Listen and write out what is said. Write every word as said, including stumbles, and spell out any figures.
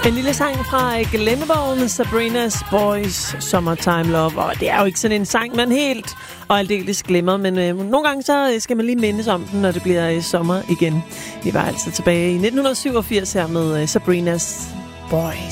En lille sang fra glemmebogen Sabrina's Boys Summertime Love. Og det er jo ikke sådan en sang, man helt og aldeles glemmer. Men øh, nogle gange så skal man lige mindes om den, når det bliver øh, sommer igen. Vi var altså tilbage i nitten syvogfirs her med øh, Sabrina's Boys.